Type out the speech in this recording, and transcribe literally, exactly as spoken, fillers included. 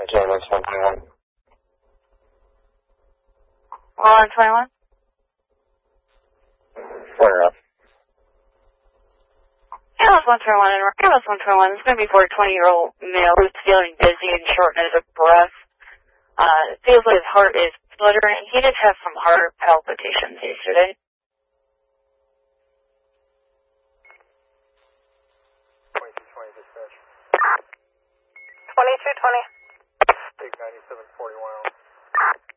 J H one twenty-one. one twenty-one? Flare up. Alice one twenty-one, and Alice one twenty-one. It's going to be for a twenty-year-old male who's feeling dizzy and shortness of breath. Uh, it feels like his heart is fluttering. He did have some heart palpitations yesterday. twenty-two twenty dispatch. twenty-two twenty. Take ninety-seven forty-one.